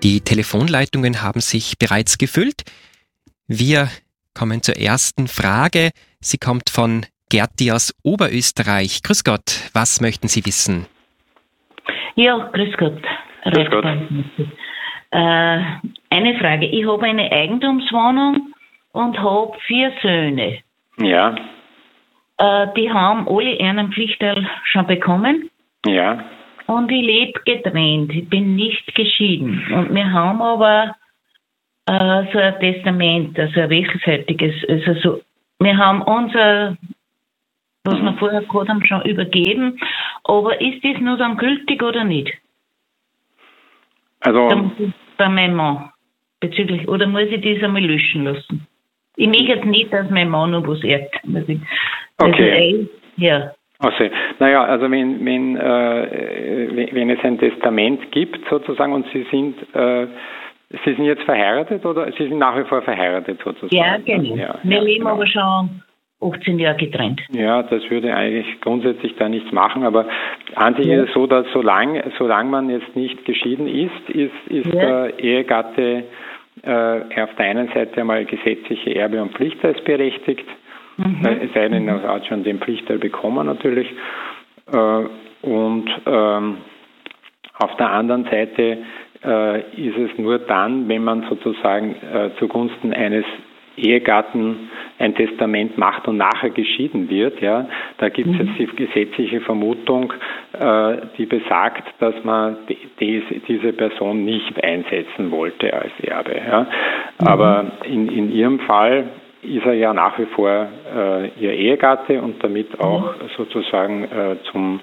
Die Telefonleitungen haben sich bereits gefüllt. Wir kommen zur ersten Frage. Sie kommt von Gerti aus Oberösterreich. Grüß Gott, was möchten Sie wissen? Ja, grüß Gott. Grüß Gott. Eine Frage. Ich habe eine Eigentumswohnung und habe 4 Söhne. Ja. Die haben alle einen Pflichtteil schon bekommen. Ja. Und ich lebe getrennt. Ich bin nicht geschieden. Und wir haben aber so ein Testament, also ein wechselseitiges. Also so, wir haben unser, was wir vorher gehabt haben, schon übergeben. Aber ist das nur dann gültig oder nicht? Also bei meinem Mann bezüglich, oder muss ich das einmal löschen lassen? Ich möchte jetzt nicht, dass mein Mann noch was erbt. Okay. Ja. Also, naja, also wenn es ein Testament gibt sozusagen und Sie sind jetzt verheiratet oder Sie sind nach wie vor verheiratet sozusagen? Ja, genau. Ja, wir leben genau. aber schon 18 Jahre getrennt. Ja, das würde eigentlich grundsätzlich da nichts machen, aber an sich ist es so, dass solange man jetzt nicht geschieden ist der Ehegatte auf der einen Seite einmal gesetzliche Erbe und Pflichtteilsberechtigt, es sei denn, er hat schon den Pflichtteil bekommen natürlich, und auf der anderen Seite ist es nur dann, wenn man sozusagen zugunsten eines Ehegatten ein Testament macht und nachher geschieden wird, ja, da gibt es jetzt die gesetzliche Vermutung, die besagt, dass man diese Person nicht einsetzen wollte als Erbe. Ja. Aber in ihrem Fall ist er ja nach wie vor ihr Ehegatte und damit auch sozusagen zum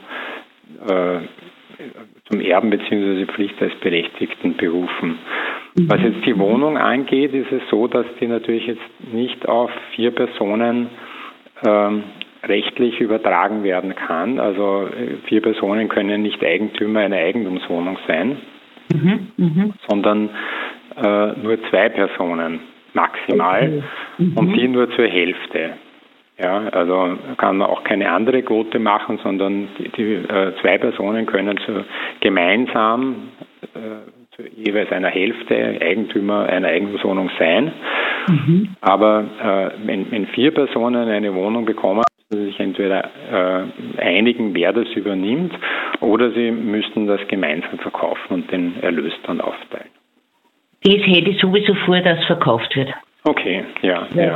Erben bzw. Pflichtteilsberechtigten berufen. Was jetzt die Wohnung angeht, ist es so, dass die natürlich jetzt nicht auf 4 Personen rechtlich übertragen werden kann. Also 4 Personen können nicht Eigentümer einer Eigentumswohnung sein, sondern nur 2 Personen maximal und die nur zur Hälfte. Ja, also kann man auch keine andere Quote machen, sondern die 2 Personen können gemeinsam zu jeweils einer Hälfte Eigentümer einer Eigentumswohnung sein. Aber wenn 4 Personen eine Wohnung bekommen, müssen sie sich entweder einigen, wer das übernimmt, oder sie müssten das gemeinsam verkaufen und den Erlös dann aufteilen. Das hätte ich sowieso vor, dass verkauft wird. Okay, ja. Die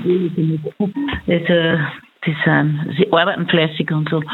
arbeiten fleißig und so.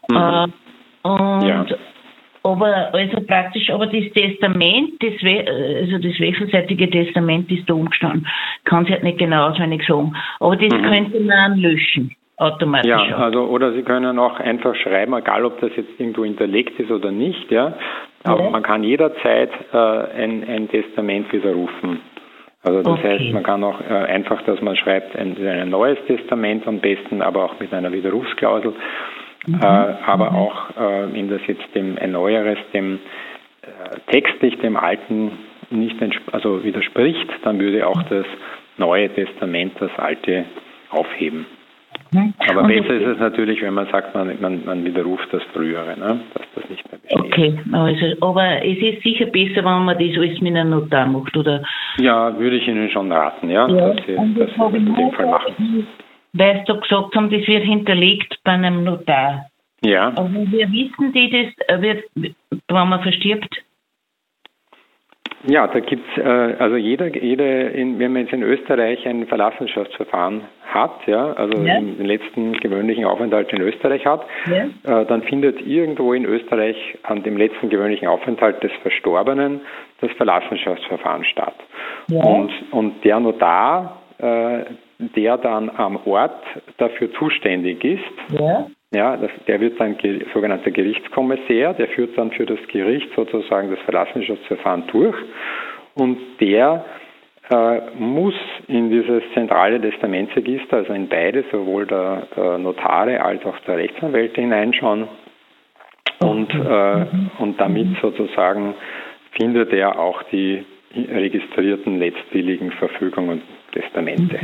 Aber also praktisch, aber das Testament, das wechselseitige Testament ist da umgestanden. Kann sich halt nicht genau auswendig sagen. Aber das könnte man löschen, automatisch. Ja, also oder Sie können auch einfach schreiben, egal ob das jetzt irgendwo hinterlegt ist oder nicht, ja. Aber man kann jederzeit ein Testament widerrufen. Also das heißt, man kann auch einfach, dass man schreibt, ein neues Testament am besten, aber auch mit einer Widerrufsklausel. Aber auch, wenn das jetzt ein neueres dem textlich dem alten nicht widerspricht, dann würde auch das neue Testament das alte aufheben. Aber besser ist es natürlich, wenn man sagt, man widerruft das Frühere, ne? Dass das nicht mehr besteht. Okay, also, aber es ist sicher besser, wenn man das alles mit einem Notar macht, oder? Ja, würde ich Ihnen schon raten, dass Sie das in dem Fall machen. Weil Sie gesagt haben, das wird hinterlegt bei einem Notar. Ja. Aber wir wissen wenn man verstirbt? Ja, da gibt's wenn man jetzt in Österreich ein Verlassenschaftsverfahren hat, den letzten gewöhnlichen Aufenthalt in Österreich hat, dann findet irgendwo in Österreich an dem letzten gewöhnlichen Aufenthalt des Verstorbenen das Verlassenschaftsverfahren statt. Ja. Und der Notar, der dann am Ort dafür zuständig ist, der wird dann sogenannter Gerichtskommissär, der führt dann für das Gericht sozusagen das Verlassenschaftsverfahren durch und der muss in dieses zentrale Testamentsregister, also in beide, sowohl der Notare als auch der Rechtsanwälte hineinschauen und damit sozusagen findet er auch die registrierten letztwilligen Verfügungen und Testamente.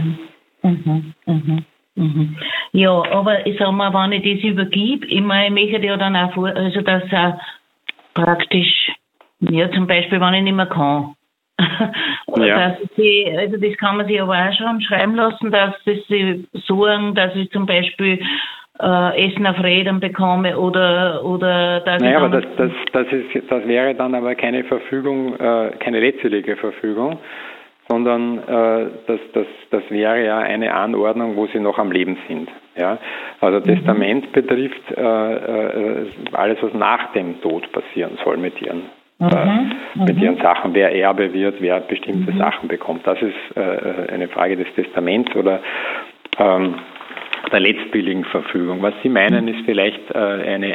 Ja, aber ich sag mal, wenn ich das übergebe, ich möchte ja dann auch dass praktisch, zum Beispiel, wenn ich nicht mehr kann, Ja. Also das kann man sich aber auch schon schreiben lassen, dass sie sorgen, dass ich zum Beispiel Essen auf Rädern bekomme oder dass naja, aber das wäre dann aber keine Verfügung, keine letztwillige Verfügung, sondern das wäre ja eine Anordnung, wo sie noch am Leben sind. Ja? Also Testament betrifft alles, was nach dem Tod passieren soll mit ihren Sachen, wer Erbe wird, wer bestimmte Sachen bekommt. Das ist eine Frage des Testaments oder der letztwilligen Verfügung. Was Sie meinen, ist vielleicht eine